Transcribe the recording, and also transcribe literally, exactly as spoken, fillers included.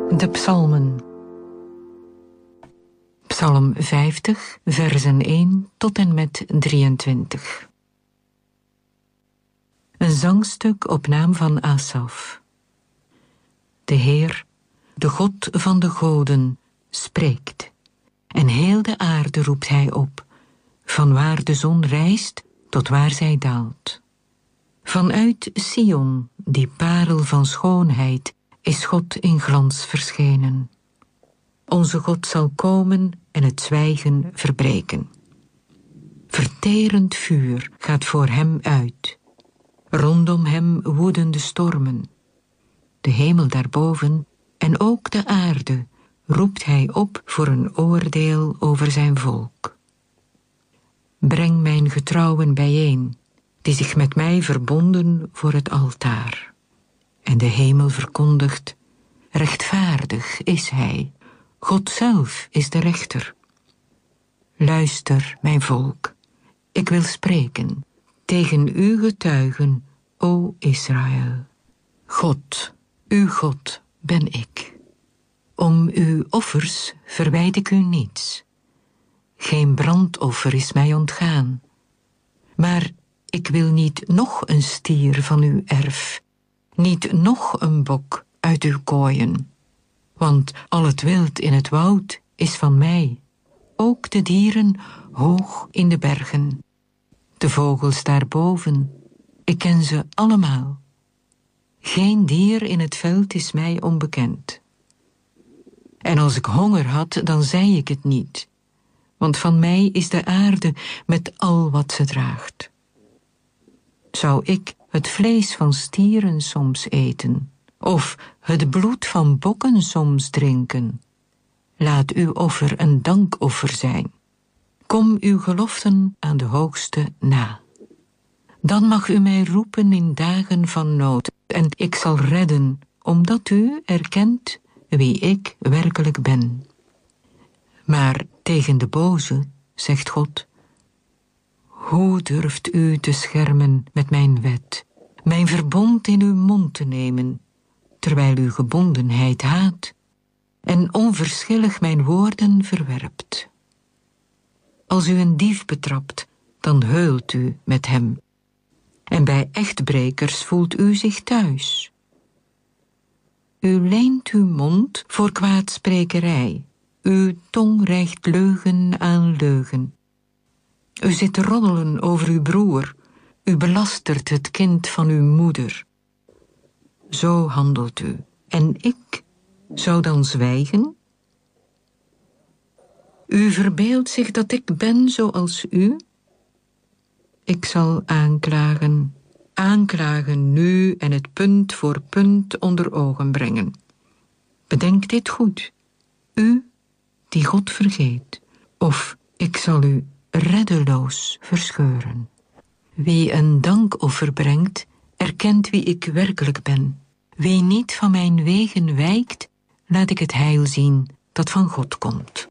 De psalmen. Psalm vijftig, versen één tot en met drieëntwintig. Een zangstuk op naam van Asaf. De Heer, de God van de goden, spreekt. En heel de aarde roept hij op, van waar de zon rijst tot waar zij daalt. Vanuit Sion, die parel van schoonheid, is God in glans verschenen. Onze God zal komen en het zwijgen verbreken. Verterend vuur gaat voor hem uit. Rondom hem woeden de stormen. De hemel daarboven en ook de aarde roept hij op voor een oordeel over zijn volk. Breng mijn getrouwen bijeen, die zich met mij verbonden voor het altaar. En de hemel verkondigt, rechtvaardig is hij, God zelf is de rechter. Luister, mijn volk, ik wil spreken, tegen uw getuigen, o Israël. God, uw God ben ik. Om uw offers verwijt ik u niets. Geen brandoffer is mij ontgaan. Maar ik wil niet nog een stier van uw erf, niet nog een bok uit uw kooien. Want al het wild in het woud is van mij, ook de dieren hoog in de bergen. De vogels daarboven, ik ken ze allemaal. Geen dier in het veld is mij onbekend. En als ik honger had, dan zei ik het niet, want van mij is de aarde met al wat ze draagt. Zou ik het vlees van stieren soms eten, of het bloed van bokken soms drinken? Laat uw offer een dankoffer zijn. Kom uw geloften aan de Hoogste na. Dan mag u mij roepen in dagen van nood, en ik zal redden, omdat u erkent wie ik werkelijk ben. Maar tegen de boze, zegt God, hoe durft u te schermen met mijn wet, mijn verbond in uw mond te nemen, terwijl uw gebondenheid haat en onverschillig mijn woorden verwerpt? Als u een dief betrapt, dan heult u met hem, en bij echtbrekers voelt u zich thuis. U leent uw mond voor kwaadsprekerij, uw tong rijgt leugen aan leugen. U zit te roddelen over uw broer, u belastert het kind van uw moeder. Zo handelt u, en ik zou dan zwijgen? U verbeeldt zich dat ik ben zoals u? Ik zal aanklagen, aanklagen nu en het punt voor punt onder ogen brengen. Bedenk dit goed, u die God vergeet, of ik zal u reddeloos verscheuren. Wie een dankoffer brengt, erkent wie ik werkelijk ben. Wie niet van mijn wegen wijkt, laat ik het heil zien dat van God komt.